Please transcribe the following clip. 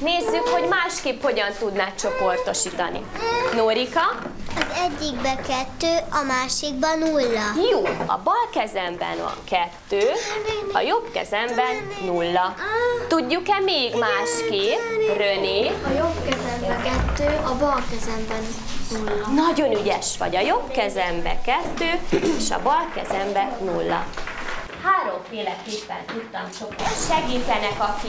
Nézzük, hogy másképp hogyan tudnád csoportosítani. Nórika? Az egyikbe 2, a másikba 0. Jó, a bal kezemben van 2, a jobb kezemben 0. Tudjuk-e még másképp, René? A jobb kezembe 2, a bal kezemben 0. Nagyon ügyes vagy, a jobb kezembe 2, és a bal kezembe 0. Háromféleképpen tudtam csoportosítani. Segítenek, akik